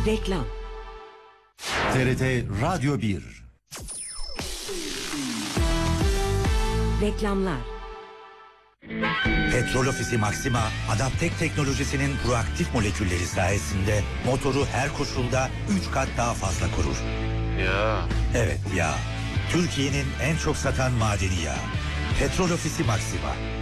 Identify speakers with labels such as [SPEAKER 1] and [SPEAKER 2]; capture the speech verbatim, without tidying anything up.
[SPEAKER 1] Reklam.
[SPEAKER 2] T R T Radyo bir.
[SPEAKER 1] Reklamlar.
[SPEAKER 3] Petrol Ofisi Maxima, Adaptek teknolojisinin proaktif molekülleri sayesinde motoru her koşulda üç kat daha fazla korur.
[SPEAKER 4] Ya.
[SPEAKER 3] Evet ya. Türkiye'nin en çok satan madeni yağı. Petrol Ofisi Maxima.